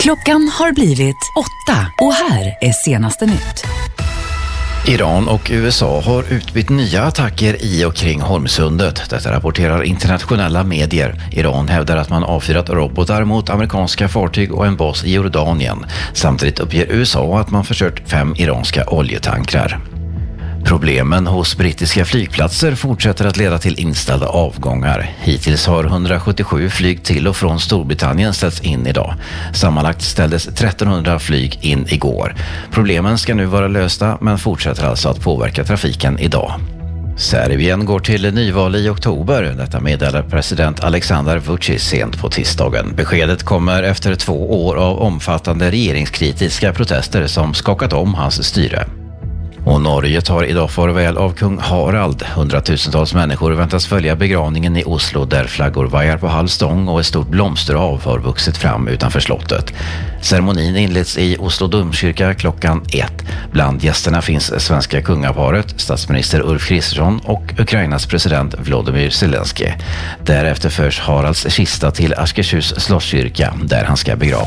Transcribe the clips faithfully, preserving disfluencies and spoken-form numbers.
Klockan har blivit åtta och här är senaste nytt. Iran och U S A har utbytt nya attacker i och kring Hormsundet. Detta rapporterar internationella medier. Iran hävdar att man avfyrat robotar mot amerikanska fartyg och en bas i Jordanien. Samtidigt uppger U S A att man förstört fem iranska oljetankrar. Problemen hos brittiska flygplatser fortsätter att leda till inställda avgångar. Hittills har hundrasjuttiosju flyg till och från Storbritannien ställts in idag. Sammanlagt ställdes trettonhundra flyg in igår. Problemen ska nu vara lösta men fortsätter alltså att påverka trafiken idag. Serbien går till nyval i oktober. Detta meddelar president Aleksandar Vučić sent på tisdagen. Beskedet kommer efter två år av omfattande regeringskritiska protester som skakat om hans styre. Och Norge tar idag farväl av kung Harald. Hundratusentals människor väntas följa begravningen i Oslo där flaggor vajar på halv stång och ett stort blomsterhav har vuxit fram utanför slottet. Ceremonin inleds i Oslo domkyrka klockan ett. Bland gästerna finns svenska kungaparet, statsminister Ulf Kristersson och Ukrainas president Volodymyr Zelensky. Därefter förs Haralds kista till Askershus slottskyrka där han ska begravas.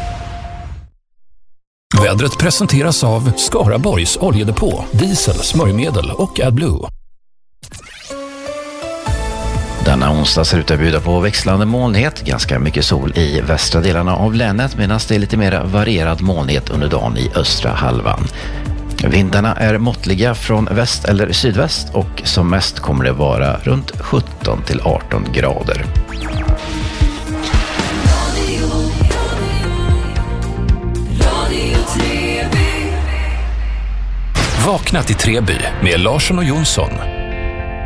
Vädret presenteras av Skaraborgs oljedepå, diesel, smörjmedel och AdBlue. Denna onsdag ser ut att bjuda på växlande molnighet, ganska mycket sol i västra delarna av länet medan det är lite mer varierad molnighet under dagen i östra halvan. Vindarna är måttliga från väst eller sydväst och som mest kommer det vara runt sjutton till arton grader. Vakna till Treby med Larsson och Jonsson.